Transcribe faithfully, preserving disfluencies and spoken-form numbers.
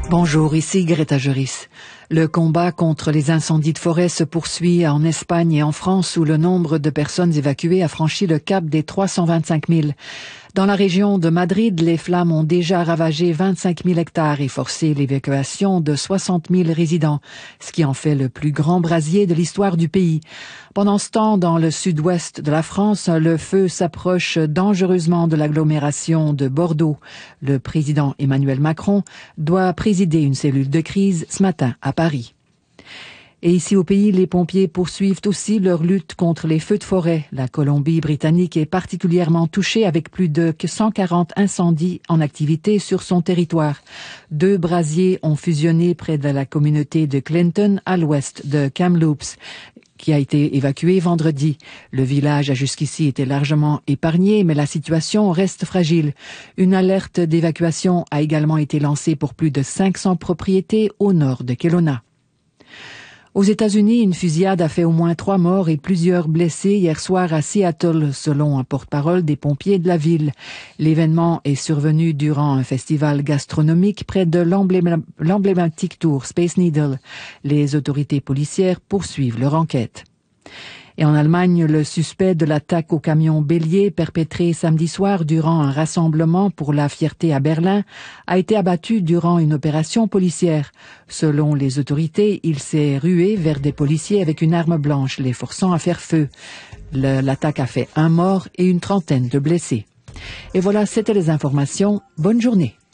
Bonjour, ici Greta Juris. Le combat contre les incendies de forêt se poursuit en Espagne et en France où le nombre de personnes évacuées a franchi le cap des trois cent vingt-cinq mille. Dans la région de Madrid, les flammes ont déjà ravagé vingt-cinq mille hectares et forcé l'évacuation de soixante mille résidents, ce qui en fait le plus grand brasier de l'histoire du pays. Pendant ce temps, dans le sud-ouest de la France, le feu s'approche dangereusement de l'agglomération de Bordeaux. Le président Emmanuel Macron doit présider une cellule de crise ce matin à Paris. Et ici au pays, les pompiers poursuivent aussi leur lutte contre les feux de forêt. La Colombie-Britannique est particulièrement touchée avec plus de cent quarante incendies en activité sur son territoire. Deux brasiers ont fusionné près de la communauté de Clinton à l'ouest de Kamloops, qui a été évacué vendredi. Le village a jusqu'ici été largement épargné, mais la situation reste fragile. Une alerte d'évacuation a également été lancée pour plus de cinq cents propriétés au nord de Kelowna. Aux États-Unis, une fusillade a fait au moins trois morts et plusieurs blessés hier soir à Seattle, selon un porte-parole des pompiers de la ville. L'événement est survenu durant un festival gastronomique près de l'emblématique tour Space Needle. Les autorités policières poursuivent leur enquête. Et en Allemagne, le suspect de l'attaque au camion bélier perpétré samedi soir durant un rassemblement pour la fierté à Berlin a été abattu durant une opération policière. Selon les autorités, il s'est rué vers des policiers avec une arme blanche, les forçant à faire feu. Le, l'attaque a fait un mort et une trentaine de blessés. Et voilà, c'était les informations. Bonne journée.